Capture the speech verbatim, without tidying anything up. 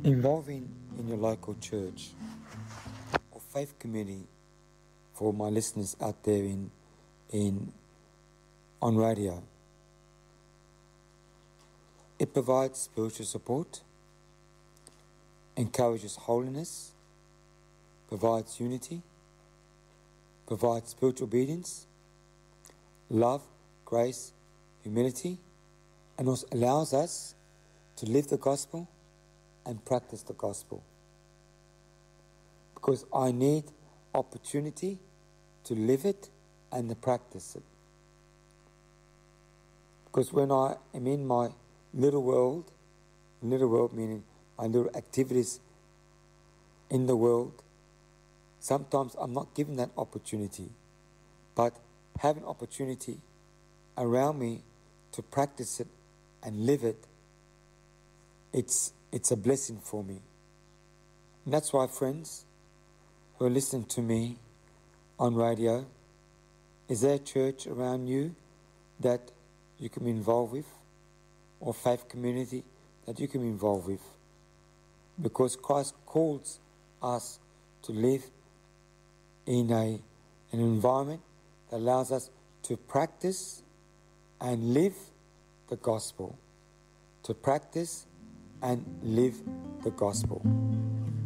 Involving in your local church or faith community, for my listeners out there in in on radio, it provides spiritual support, encourages holiness, provides unity, provides spiritual obedience, love, grace, humility, and also allows us to live the gospel and practice the gospel. Because I need opportunity to live it and to practice it. Because when I am in my little world, little world meaning my little activities in the world, sometimes I'm not given that opportunity. But having opportunity around me to practice it and live it, it's it's a blessing for me. And that's why, friends who are listening to me on radio, is there a church around you that you can be involved with, or faith community that you can be involved with? Because Christ calls us to live in a an environment that allows us to practice and live the gospel. To practice and live the gospel.